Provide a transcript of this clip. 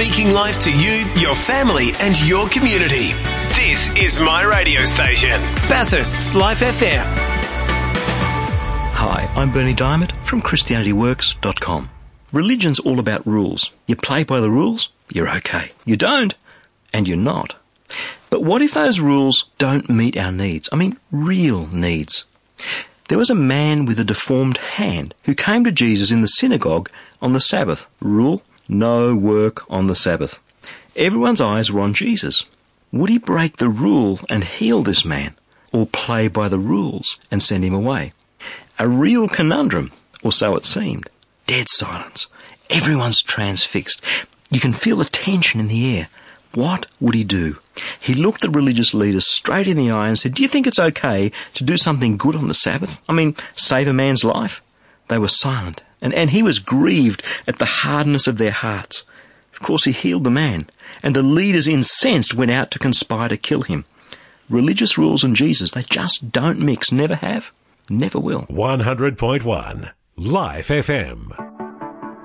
speaking life to you, your family and your community. This is my radio station, Bathurst's Life FM. Hi, I'm Bernie Diamond from ChristianityWorks.com. Religion's all about rules. You play by the rules, you're okay. You don't, and you're not. But what if those rules don't meet our needs? I mean, real needs. There was a man with a deformed hand who came to Jesus in the synagogue on the Sabbath. Rule: no work on the Sabbath. Everyone's eyes were on Jesus. Would he break the rule and heal this man, or play by the rules and send him away? A real conundrum, or so it seemed. Dead silence. Everyone's transfixed. You can feel the tension in the air. What would he do? He looked the religious leaders straight in the eye and said, "Do you think it's okay to do something good on the Sabbath? I mean, save a man's life?" They were silent, and he was grieved at the hardness of their hearts. Of course, he healed the man, and the leaders, incensed, went out to conspire to kill him. Religious rules and Jesus, they just don't mix, never have, never will. 100.1 Life FM.